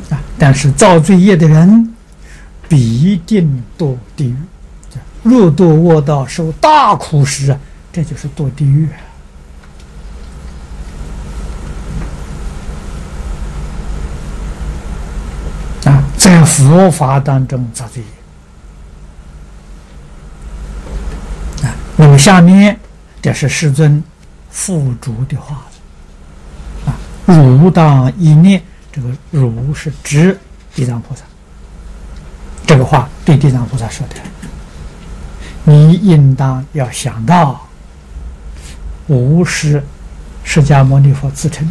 但是造罪业的人必定堕地狱。若堕恶道，受大苦时，这就是堕地狱。在佛法当中造罪业。那么下面这是世尊付嘱的话汝当一念，这个汝是指地藏菩萨。这个话对地藏菩萨说的，你应当要想到，无是释迦牟尼佛自称。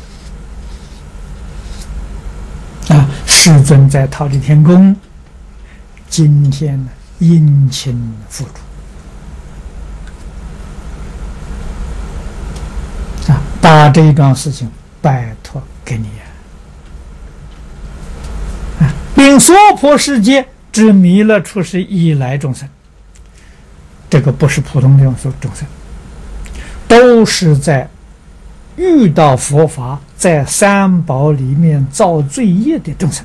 世尊在忉利天宫今天呢，殷勤付出把这一桩事情拜托给你令娑婆世界之弥勒出世以来众生，这个不是普通的众生，都是在遇到佛法，在三宝里面造罪业的众生。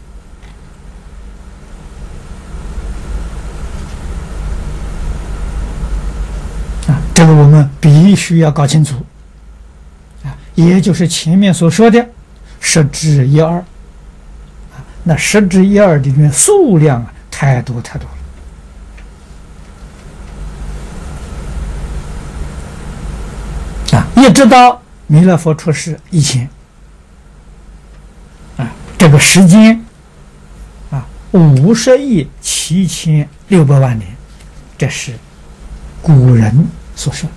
这个我们必须要搞清楚也就是前面所说的十之一二那十之一二里面数量太多太多了一直到弥勒佛出世以前这个时间50亿7600万年，这是古人所说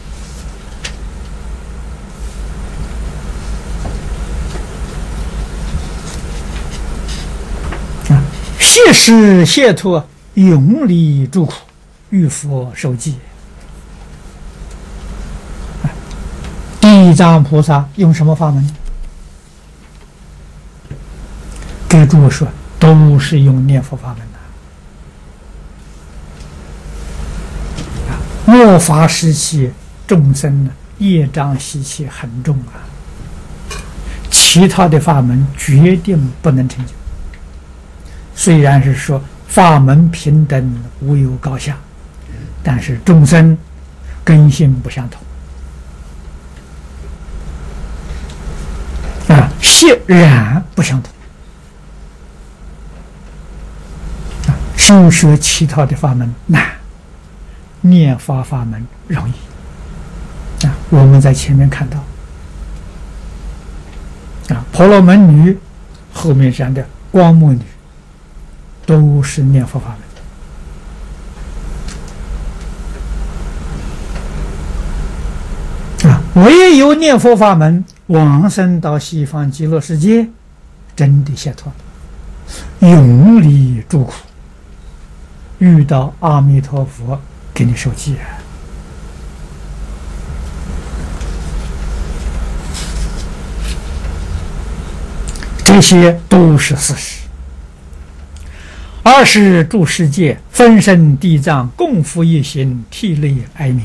的谢师谢脱永离诸苦，遇佛受记。地藏菩萨用什么法门？给诸位说，都是用念佛法门的。末法时期众生呢，业障习气很重其他的法门决定不能成就。虽然是说法门平等，无有高下，但是众生根性不相同习染不相同修学其他的法门难，念佛法门容易我们在前面看到婆罗门女后面讲的光目女都是念佛法门唯有念佛法门往生到西方极乐世界，真的解脱，永离诸苦，遇到阿弥陀佛给你受记这些都是事实。二是诸世界分身地藏，共赴一心，涕泪哀鸣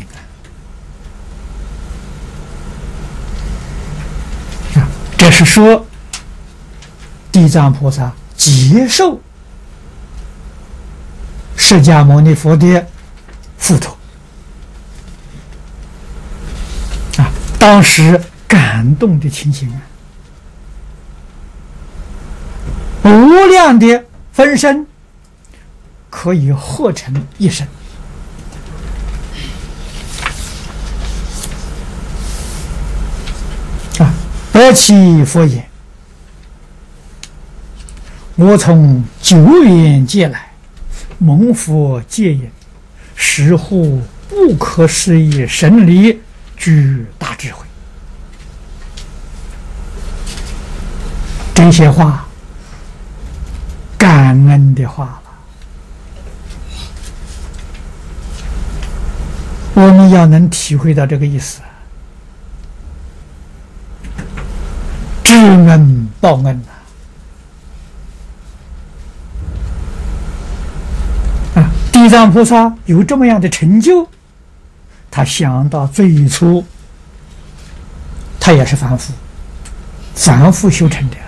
这是说地藏菩萨接受释迦牟尼佛的付托当时感动的情形无量的分身可以合成一身得其佛言：我从久远劫来蒙佛戒引，实护不可思议神力，具大智慧。这些话感恩的话了，我们要能体会到这个意思，知恩报恩地藏菩萨有这么样的成就，他想到最初他也是凡夫修成的，